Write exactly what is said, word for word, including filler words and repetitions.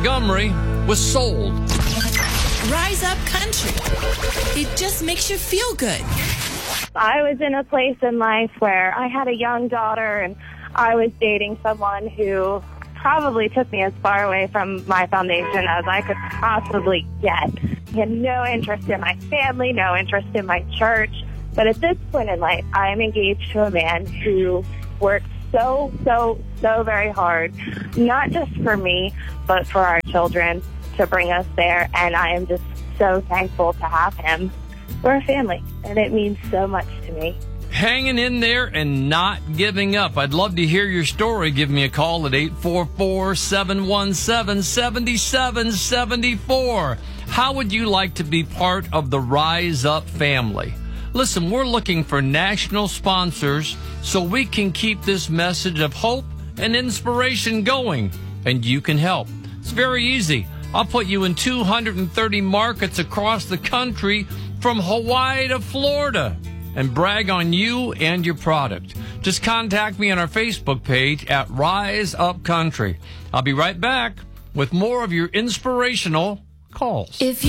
Montgomery was sold. Rise Up Country. It just makes you feel good. I was in a place in life where I had a young daughter and I was dating someone who probably took me as far away from my foundation as I could possibly get. He had no interest in my family, no interest in my church. But at this point in life, I am engaged to a man who works so, so, so very hard, not just for me, but for our children, to bring us there. And I am just so thankful to have him. We're a family, and it means so much to me. Hanging in there and not giving up. I'd love to hear your story. Give me a call at eight four four, seven one seven, seven seven seven four. How would you like to be part of the Rise Up family? Listen, we're looking for national sponsors so we can keep this message of hope and inspiration going, and you can help. It's very easy. I'll put you in two hundred thirty markets across the country from Hawaii to Florida and brag on you and your product. Just contact me on our Facebook page at Rise Up Country. I'll be right back with more of your inspirational calls. If you